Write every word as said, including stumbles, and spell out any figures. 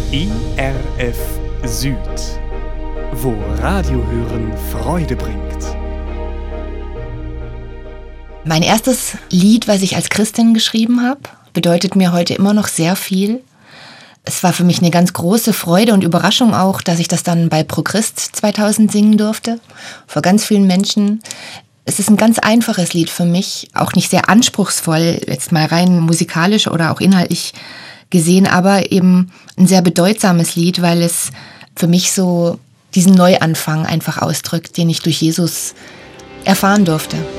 I R F Süd, wo Radiohören Freude bringt. Mein erstes Lied, was ich als Christin geschrieben habe, bedeutet mir heute immer noch sehr viel. Es war für mich eine ganz große Freude und Überraschung auch, dass ich das dann bei Pro Christ zweitausend singen durfte, vor ganz vielen Menschen. Es ist ein ganz einfaches Lied für mich, auch nicht sehr anspruchsvoll, jetzt mal rein musikalisch oder auch inhaltlich gesehen, aber eben ein sehr bedeutsames Lied, weil es für mich so diesen Neuanfang einfach ausdrückt, den ich durch Jesus erfahren durfte.